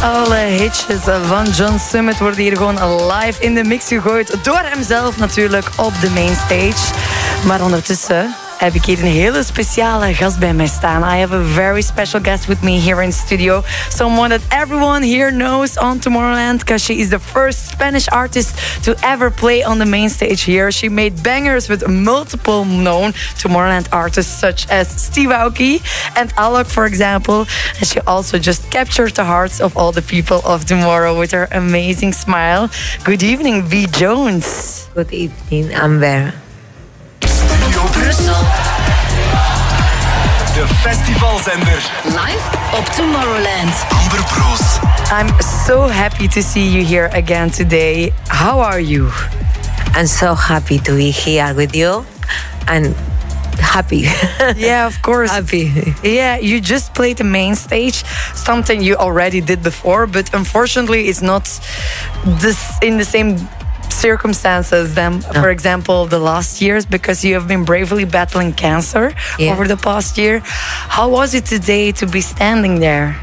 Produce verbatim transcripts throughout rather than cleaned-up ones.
Alle hitjes van John Summit worden hier gewoon live in de mix gegooid. Door hemzelf natuurlijk op de mainstage. Maar ondertussen heb ik hier een hele speciale gast bij mij staan. I have a very special guest with me here in studio. Someone that everyone here knows on Tomorrowland, because she is the first Spanish artist to ever play on the main stage here. She made bangers with multiple known Tomorrowland artists such as Steve Aoki and Alok, for example. And she also just captured the hearts of all the people of tomorrow with her amazing smile. Good evening, V. Jones. Good evening, Amber. Studio Brussel. De festivalzender. Live op Tomorrowland. Amber Broos. I'm so happy to see you here again today. How are you? I'm so happy to be here with you and happy. Yeah, of course. Happy. Yeah, you just played the main stage, something you already did before, but unfortunately it's not this in the same circumstances than, no. for example, the last years, because you have been bravely battling cancer yeah. over the past year. How was it today to be standing there?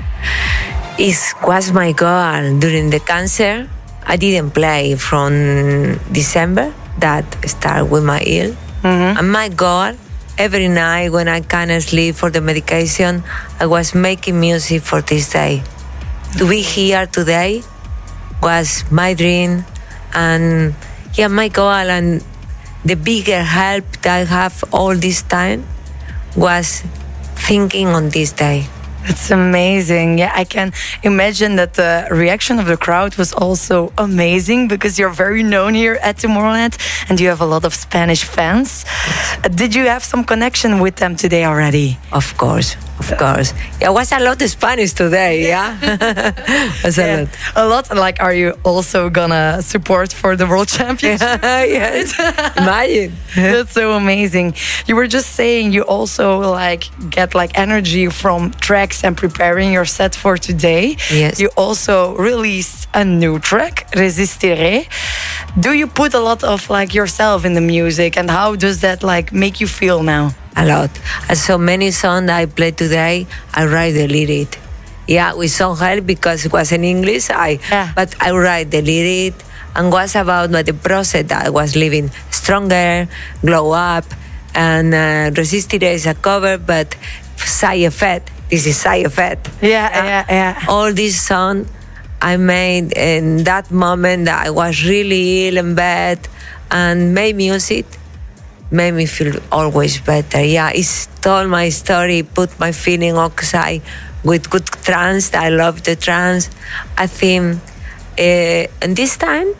It was my goal during the cancer. I didn't play from December. That started with my ill. Mm-hmm. And my goal, every night when I can't sleep for the medication, I was making music for this day. To be here today was my dream. And yeah, my goal and the bigger help that I have all this time was thinking on this day. It's amazing. Yeah, I can imagine that the reaction of the crowd was also amazing, because you're very known here at Tomorrowland and you have a lot of Spanish fans. Uh, did you have some connection with them today already? Of course, of course. Yeah, it was a lot of Spanish today, yeah? was a Yeah, lot. a lot. Like, are you also gonna support for the World Championship? yes. Imagine. That's so amazing. You were just saying you also like get like energy from tracks and preparing your set for today. Yes. You also released a new track, Resistiré. Do you put a lot of like yourself in the music, and how does that like make you feel now? A lot. And so many songs I play today, I write the lyric. Yeah, with some help because it was in English. I Yeah. but I write the lyric and was about the process that I was living stronger, glow up, and uh, Resistiré is a cover, but side effect. This is side effect. Yeah, yeah, yeah. All this song I made in that moment that I was really ill and bad, and made music made me feel always better. Yeah, it's told my story, put my feeling outside with good trance. I love the trance. I think, uh, and this time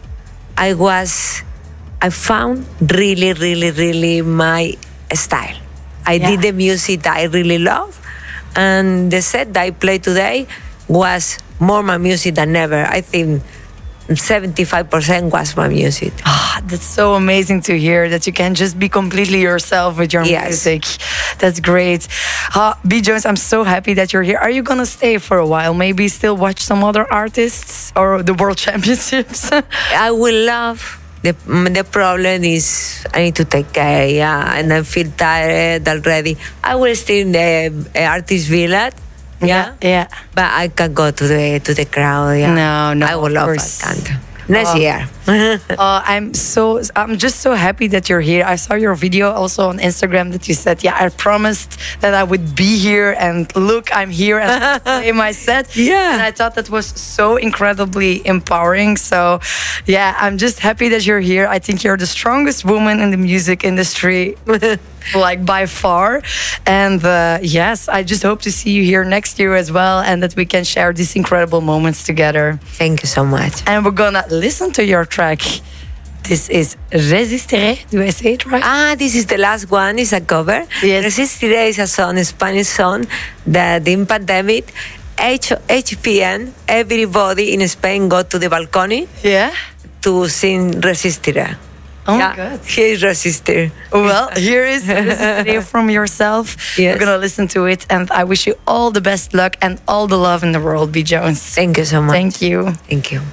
I was, I found really, really, really my style. I Yeah. did the music that I really love. And the set that I played today was more my music than ever. I think seventy-five percent was my music. Ah, that's so amazing to hear that you can just be completely yourself with your Yes. music. That's great. Uh, B. Jones, I'm so happy that you're here. Are you gonna stay for a while? Maybe still watch some other artists or the World Championships? I will love. The, the problem is I need to take care, yeah, and I feel tired already. I will stay in the uh, artist village, yeah, yeah. but I can go to the to the crowd, yeah. No, no, I will of love course. I can't. Next Oh. year. Uh, I'm so I'm just so happy that you're here. I saw your video also on Instagram that you said, yeah, I promised that I would be here, and look, I'm here and play my set. Yeah. And I thought that was so incredibly empowering. So yeah, I'm just happy that you're here. I think you're the strongest woman in the music industry. Like by far. And uh, yes, I just hope to see you here next year as well, and that we can share these incredible moments together. Thank you so much. And we're gonna listen to your track. This is Resistiré. Do I say it right? Ah, this is the last one. It's a cover. Yes. Resistiré is a song, a Spanish song that in pandemic, H- HPN, everybody in Spain go to the balcony Yeah. to sing Resistiré. Oh yeah. my God. Here is Resistir. Well, here is Resistiré from yourself. Yes. We're gonna listen to it, and I wish you all the best luck and all the love in the world, B. Jones. Thank you so much. Thank you. Thank you.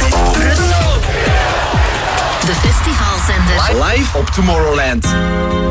De festivalzender. Live op Tomorrowland.